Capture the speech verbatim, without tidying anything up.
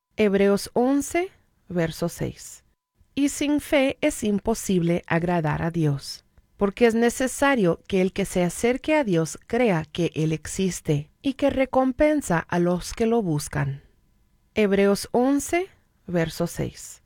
Hebreos once, verso seis. Y sin fe es imposible agradar a Dios, porque es necesario que el que se acerque a Dios crea que Él existe y que recompensa a los que lo buscan. Hebreos once, verso seis.